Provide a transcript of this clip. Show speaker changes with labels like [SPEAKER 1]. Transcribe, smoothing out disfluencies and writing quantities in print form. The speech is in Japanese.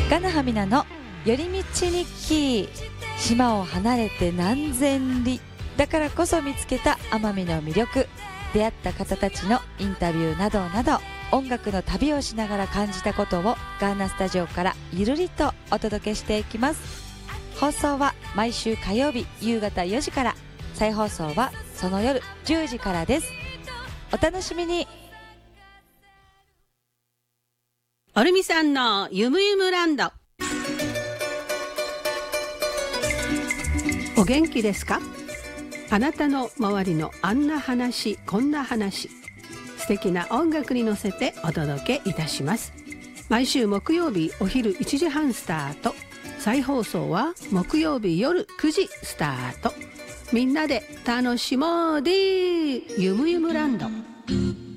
[SPEAKER 1] ガナハミナの寄り道日記。島を離れて何千里だからこそ見つけた奄美の魅力、出会った方たちのインタビューなどなど、音楽の旅をしながら感じたことをガーナスタジオからゆるりとお届けしていきます。放送は毎週火曜日夕方4時から、再放送はその夜10時からです。お楽しみに。
[SPEAKER 2] おるみさんのゆむゆむランド。お元気ですか？あなたの周りのあんな話こんな話、素敵な音楽に乗せてお届けいたします。毎週木曜日お昼1時半スタート、再放送は木曜日夜9時スタート。みんなで楽しもうでゆむゆむランド。